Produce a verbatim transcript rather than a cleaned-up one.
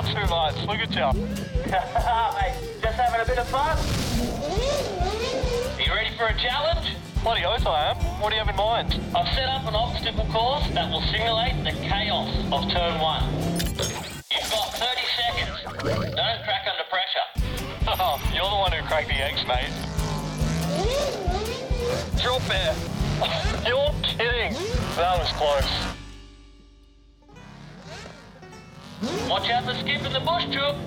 too much. Look at you. Mate, just having a bit of fun. Are you ready for a challenge? Bloody oath I am. What do you have in mind? I've set up an obstacle course that will simulate the chaos of turn one. You've got thirty seconds. Don't crack under pressure. You're the one who cracked the eggs, mate. Drop there. You're kidding. That was close. Watch out for Skip in the bush, Chook.